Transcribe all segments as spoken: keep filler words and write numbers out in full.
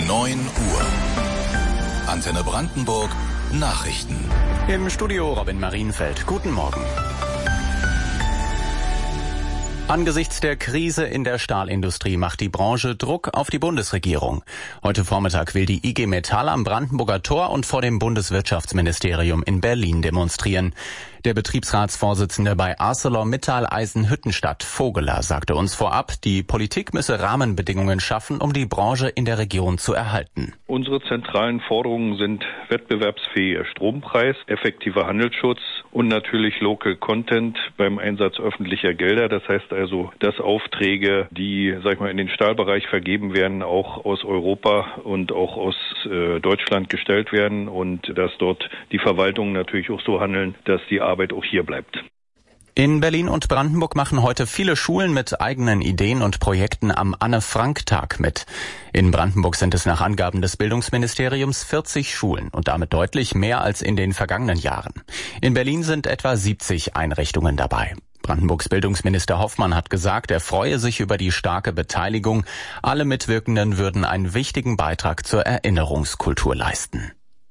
neun Uhr. Antenne Brandenburg Nachrichten. Im Studio Robin Marienfeld. Guten Morgen. Angesichts der Krise in der Stahlindustrie macht die Branche Druck auf die Bundesregierung. Heute Vormittag will die I G Metall am Brandenburger Tor und vor dem Bundeswirtschaftsministerium in Berlin demonstrieren. Der Betriebsratsvorsitzende bei ArcelorMittal Eisenhüttenstadt, Vogeler, sagte uns vorab, die Politik müsse Rahmenbedingungen schaffen, um die Branche in der Region zu erhalten. Unsere zentralen Forderungen sind wettbewerbsfähiger Strompreis, effektiver Handelsschutz und natürlich Local Content beim Einsatz öffentlicher Gelder. Das heißt also, dass Aufträge, die, sag ich mal, in den Stahlbereich vergeben werden, auch aus Europa und auch aus äh, Deutschland gestellt werden und dass dort die Verwaltungen natürlich auch so handeln, dass die Arbeit auch hier bleibt. In Berlin und Brandenburg machen heute viele Schulen mit eigenen Ideen und Projekten am Anne-Frank-Tag mit. In Brandenburg sind es nach Angaben des Bildungsministeriums vierzig Schulen und damit deutlich mehr als in den vergangenen Jahren. In Berlin sind etwa siebzig Einrichtungen dabei. Brandenburgs Bildungsminister Hoffmann hat gesagt, er freue sich über die starke Beteiligung. Alle Mitwirkenden würden einen wichtigen Beitrag zur Erinnerungskultur leisten.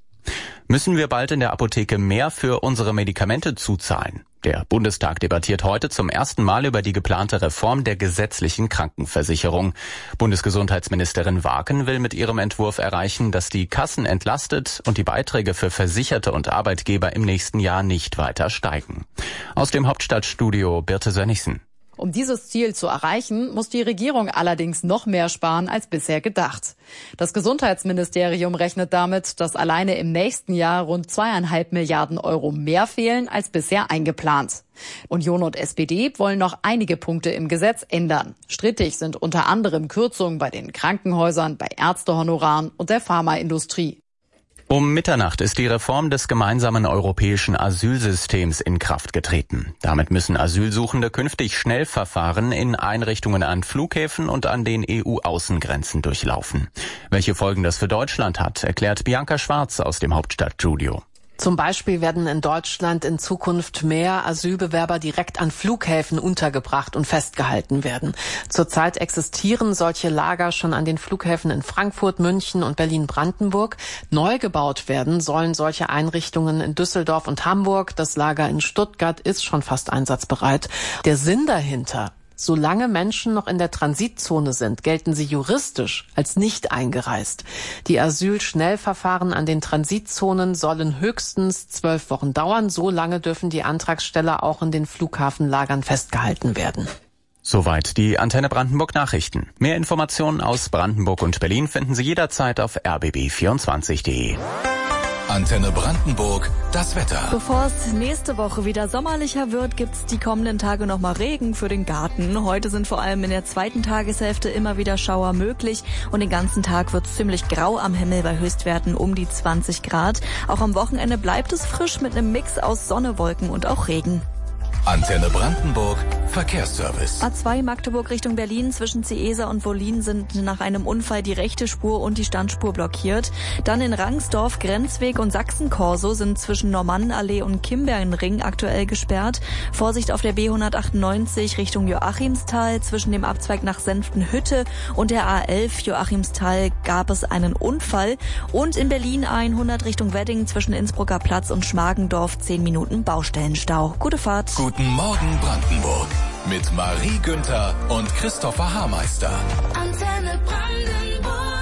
Müssen wir bald in der Apotheke mehr für unsere Medikamente zuzahlen? Der Bundestag debattiert heute zum ersten Mal über die geplante Reform der gesetzlichen Krankenversicherung. Bundesgesundheitsministerin Waken will mit ihrem Entwurf erreichen, dass die Kassen entlastet und die Beiträge für Versicherte und Arbeitgeber im nächsten Jahr nicht weiter steigen. Aus dem Hauptstadtstudio Birte Sönnigsen. Um dieses Ziel zu erreichen, muss die Regierung allerdings noch mehr sparen als bisher gedacht. Das Gesundheitsministerium rechnet damit, dass alleine im nächsten Jahr rund zweieinhalb Milliarden Euro mehr fehlen als bisher eingeplant. Union und S P D wollen noch einige Punkte im Gesetz ändern. Strittig sind unter anderem Kürzungen bei den Krankenhäusern, bei Ärztehonoraren und der Pharmaindustrie. Um Mitternacht ist die Reform des gemeinsamen europäischen Asylsystems in Kraft getreten. Damit müssen Asylsuchende künftig Schnellverfahren in Einrichtungen an Flughäfen und an den E U-Außengrenzen durchlaufen. Welche Folgen das für Deutschland hat, erklärt Bianca Schwarz aus dem Hauptstadtstudio. Zum Beispiel werden in Deutschland in Zukunft mehr Asylbewerber direkt an Flughäfen untergebracht und festgehalten werden. Zurzeit existieren solche Lager schon an den Flughäfen in Frankfurt, München und Berlin-Brandenburg. Neu gebaut werden sollen solche Einrichtungen in Düsseldorf und Hamburg. Das Lager in Stuttgart ist schon fast einsatzbereit. Der Sinn dahinter: Solange Menschen noch in der Transitzone sind, gelten sie juristisch als nicht eingereist. Die Asylschnellverfahren an den Transitzonen sollen höchstens zwölf Wochen dauern. So lange dürfen die Antragsteller auch in den Flughafenlagern festgehalten werden. Soweit die Antenne Brandenburg Nachrichten. Mehr Informationen aus Brandenburg und Berlin finden Sie jederzeit auf r b b vierundzwanzig punkt d e. Antenne Brandenburg, das Wetter. Bevor es nächste Woche wieder sommerlicher wird, gibt's die kommenden Tage nochmal Regen für den Garten. Heute sind vor allem in der zweiten Tageshälfte immer wieder Schauer möglich und den ganzen Tag wird's ziemlich grau am Himmel bei Höchstwerten um die zwanzig Grad. Auch am Wochenende bleibt es frisch mit einem Mix aus Sonne, Wolken und auch Regen. Antenne Brandenburg, Verkehrsservice. A zwei Magdeburg Richtung Berlin zwischen Ciesa und Wollin sind nach einem Unfall die rechte Spur und die Standspur blockiert. Dann in Rangsdorf, Grenzweg und Sachsenkorso sind zwischen Normannenallee und Kimbernring aktuell gesperrt. Vorsicht auf der B hundertachtundneunzig Richtung Joachimsthal. Zwischen dem Abzweig nach Senftenhütte und der A elf Joachimsthal gab es einen Unfall. Und in Berlin A hundert Richtung Wedding zwischen Innsbrucker Platz und Schmargendorf zehn Minuten Baustellenstau. Gute Fahrt. Guten Morgen Brandenburg mit Marie Günther und Christopher Haarmeister. Antenne Brandenburg.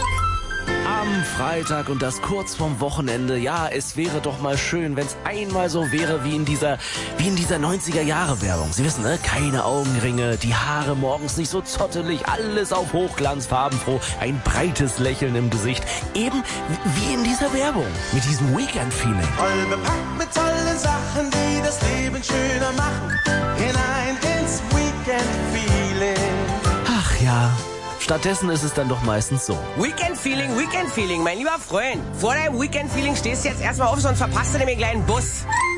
Am Freitag und das kurz vorm Wochenende. Ja, es wäre doch mal schön, wenn es einmal so wäre wie in dieser wie in dieser neunziger-Jahre-Werbung. Sie wissen, ne? Keine Augenringe, die Haare morgens nicht so zottelig, alles auf Hochglanz, farbenfroh, ein breites Lächeln im Gesicht. Eben wie in dieser Werbung, mit diesem Weekend-Feeling. Voll bepackt mit tollen Sachen, die das Leben schöner machen. Hinein ins Weekend-Feeling. Ach ja. Stattdessen ist es dann doch meistens so. Weekend-Feeling, Weekend-Feeling, mein lieber Freund. Vor deinem Weekend-Feeling stehst du jetzt erstmal auf, sonst verpasst du nämlich einen kleinen Bus.